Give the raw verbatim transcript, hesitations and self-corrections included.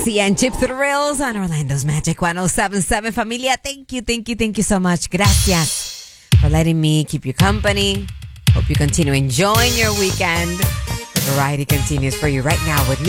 Cassie and Chip Thrills on Orlando's Magic one oh seven point seven. Familia, thank you, thank you, thank you so much. Gracias for letting me keep you company. Hope you continue enjoying your weekend. The variety continues for you right now with